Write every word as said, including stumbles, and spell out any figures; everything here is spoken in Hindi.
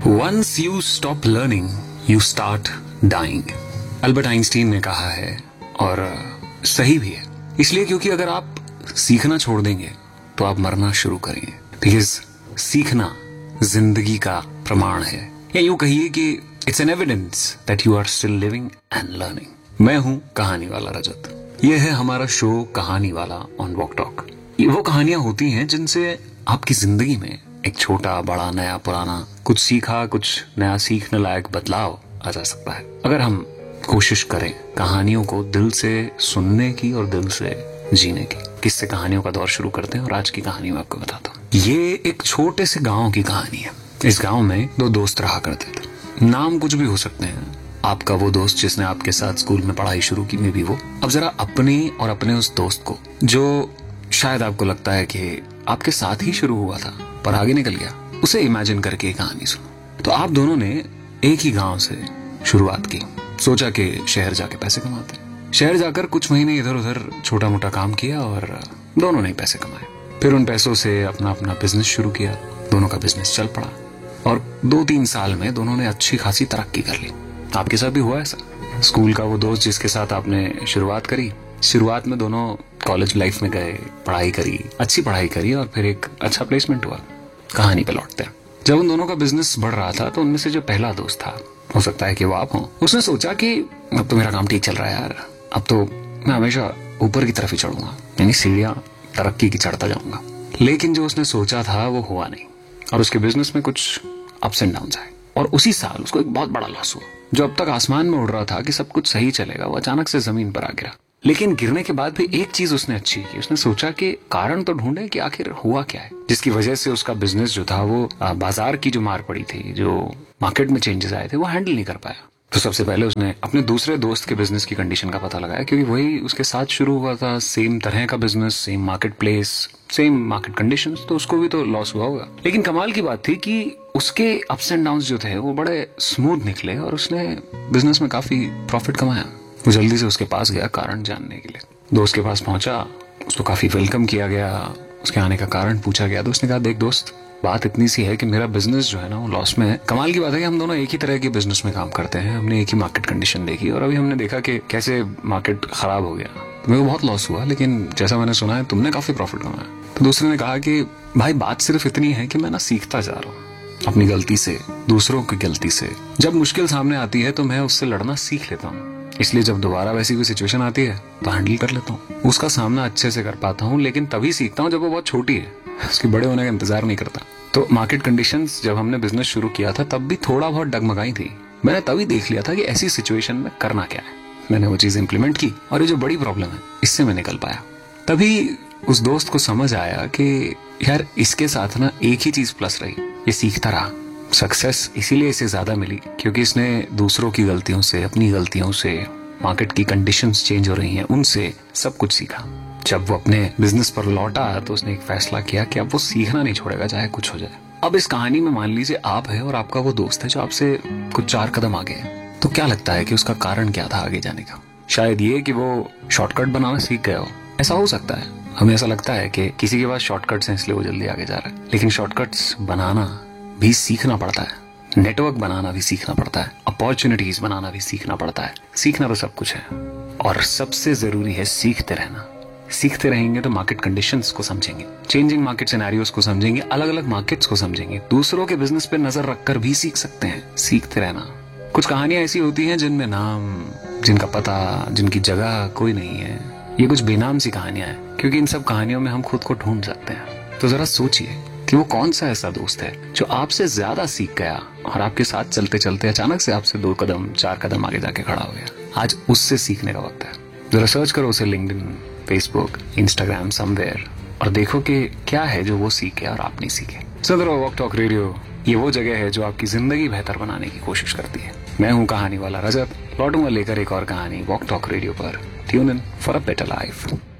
Once you stop learning, you start dying. Albert Einstein ने कहा है, और सही भी है। इसलिए क्योंकि अगर आप सीखना छोड़ देंगे तो आप मरना शुरू करेंगे। बिकॉज सीखना जिंदगी का प्रमाण है, या यूं कहिए कि it's an evidence that you are still living and learning. मैं हूं कहानी वाला रजत। यह है हमारा शो कहानी वाला ऑन वॉक टॉक। ये वो कहानियां होती हैं जिनसे आपकी जिंदगी में एक छोटा बड़ा नया पुराना कुछ सीखा, कुछ नया सीखने लायक बदलाव आ जा सकता है, अगर हम कोशिश करें कहानियों को दिल से सुनने की और दिल से जीने की। किससे कहानियों का दौर शुरू करते हैं और आज की कहानी मैं आपको बताता हूँ। ये एक छोटे से गांव की कहानी है। इस गांव में दो दोस्त रहा करते थे। नाम कुछ भी हो सकते हैं। आपका वो दोस्त जिसने आपके साथ स्कूल में पढ़ाई शुरू की में भी वो। अब जरा अपने और अपने उस दोस्त को, जो शायद आपको लगता है कि आपके साथ ही शुरू हुआ था पर आगे निकल गया, उसे इमेजिन करके कहानी सुनो। तो आप दोनों ने एक ही गांव से शुरुआत की। सोचा कि शहर जाके पैसे कमाते हैं। शहर जाकर कुछ महीने इधर उधर छोटा मोटा काम किया और दोनों ने पैसे कमाए। फिर उन पैसों से अपना अपना बिजनेस शुरू किया। दोनों का बिजनेस चल पड़ा और दो तीन साल में दोनों ने अच्छी खासी तरक्की कर ली। आपके साथ भी हुआ ऐसा? स्कूल का वो दोस्त जिसके साथ आपने शुरुआत करी, शुरुआत में दोनों कॉलेज लाइफ में गए, पढ़ाई करी, अच्छी पढ़ाई करी और फिर एक अच्छा प्लेसमेंट हुआ। कहानी पे लौटते हैं। जब उन दोनों का बिजनेस बढ़ रहा था तो उनमें से जो पहला दोस्त था, हो सकता है कि वो आप हो, उसने सोचा कि अब तो मेरा काम ठीक चल रहा है यार, अब तो मैं हमेशा ऊपर की तरफ ही चढ़ूंगा, यानी सीढ़ियां तरक्की की चढ़ता जाऊंगा। लेकिन जो उसने सोचा था वो हुआ नहीं और उसके बिजनेस में कुछ अप्स एंड डाउन्स आए और उसी साल उसको एक बहुत बड़ा लॉस हुआ। जो अब तक आसमान में उड़ रहा था कि सब कुछ सही चलेगा, वो अचानक से जमीन पर आ गिरा। लेकिन गिरने के बाद भी एक चीज उसने अच्छी की। उसने सोचा कि कारण तो ढूंढे कि आखिर हुआ क्या है, जिसकी वजह से उसका बिजनेस जो था वो बाजार की जो मार पड़ी थी, जो मार्केट में चेंजेस आए थे, वो हैंडल नहीं कर पाया। तो सबसे पहले उसने अपने दूसरे दोस्त के बिजनेस की कंडीशन का पता लगाया, क्योंकि वही उसके साथ शुरू हुआ था, सेम तरह का business, same market place, same market conditions, तो उसको भी तो लॉस हुआ होगा। लेकिन कमाल की बात थी कि उसके अप्स एंड डाउन्स जो थे वो बड़े स्मूथ निकले और उसने बिजनेस में काफी प्रॉफिट कमाया। वो जल्दी से उसके पास गया कारण जानने के लिए। दोस्त के पास पहुंचा, उसको काफी वेलकम किया गया, उसके आने का कारण पूछा गया। तो उसने कहा, देख दोस्त, बात इतनी सी है कि मेरा बिजनेस जो है ना वो लॉस में है। कमाल की बात है कि हम दोनों एक ही तरह के बिजनेस में काम करते हैं, हमने एक ही मार्केट कंडीशन देखी और अभी हमने देखा कि कैसे मार्केट खराब हो गया। मेरे को बहुत लॉस हुआ, लेकिन जैसा मैंने सुना है तुमने काफी प्रॉफिट कमाया। तो दूसरे ने कहा कि भाई बात सिर्फ इतनी है कि मैं ना सीखता जा रहा हूँ अपनी गलती से, दूसरों की गलती से। जब मुश्किल सामने आती है तो मैं उससे लड़ना सीख लेता हूँ, इसलिए जब दोबारा वैसी कोई सिचुएशन आती है तो हैंडल कर लेता हूँ, उसका सामना अच्छे से कर पाता हूँ। लेकिन तभी सीखता हूँ जब वो बहुत छोटी है, उसके बड़े होने का इंतजार नहीं करता। तो मार्केट कंडीशंस जब हमने बिजनेस शुरू किया था तब भी थोड़ा बहुत डगमगाई थी। मैंने तभी देख लिया था कि ऐसी सिचुएशन में करना क्या है। मैंने वो चीज इंप्लीमेंट की और ये जो बड़ी प्रॉब्लम है इससे मैं निकल पाया। तभी उस दोस्त को समझ आया कि यार इसके साथ ना एक ही चीज प्लस रही, ये सीखता रहा। सक्सेस इसीलिए इसे ज्यादा मिली क्योंकि इसने दूसरों की गलतियों से, अपनी गलतियों से, मार्केट की कंडीशंस चेंज हो रही हैं उनसे सब कुछ सीखा। जब वो अपने बिजनेस पर लौटा तो उसने एक फैसला किया कि अब वो सीखना नहीं छोड़ेगा, चाहे कुछ हो जाए। अब इस कहानी में मान लीजिए आप है और आपका वो दोस्त है जो आपसे कुछ चार कदम आगे है, तो क्या लगता है कि उसका कारण क्या था आगे जाने का? शायद ये कि वो शॉर्टकट बनाना सीख गया हो। ऐसा हो सकता है। हमें ऐसा लगता है कि किसी के पास शॉर्टकट्स हैं इसलिए वो जल्दी आगे जा रहा है, लेकिन शॉर्टकट्स बनाना भी सीखना पड़ता है, नेटवर्क बनाना भी सीखना पड़ता है, अपॉर्चुनिटीज बनाना भी सीखना पड़ता है। सीखना तो सब कुछ है और सबसे जरूरी है सीखते रहना। सीखते रहेंगे तो मार्केट कंडीशंस को समझेंगे, चेंजिंग मार्केट सिनेरियोस को समझेंगे, अलग अलग मार्केट्स को समझेंगे, दूसरों के बिजनेस पे नजर रखकर भी सीख सकते हैं। सीखते रहना। कुछ कहानियां ऐसी होती हैं जिनमें नाम, जिनका पता, जिनकी जगह कोई नहीं है। ये कुछ बेनाम सी कहानियां हैं क्योंकि इन सब कहानियों में हम खुद को ढूंढ सकते हैं। तो जरा सोचिए कि वो कौन सा ऐसा दोस्त है जो आपसे ज्यादा सीख गया और आपके साथ चलते चलते अचानक से आपसे दो कदम चार कदम आगे जाके खड़ा हो गया। आज उससे सीखने का वक्त है। जरा सर्च करो उसे लिंक्डइन, फेसबुक, इंस्टाग्राम, समवेयर, और देखो कि क्या है जो वो सीखे और आप नहीं सीखे। सुन रहे हो वॉक टॉक रेडियो। ये वो जगह है जो आपकी जिंदगी बेहतर बनाने की कोशिश करती है। मैं हूँ कहानी वाला रजत। लौटूंगा लेकर एक और कहानी वॉक टॉक रेडियो पर। Tune in for a better life.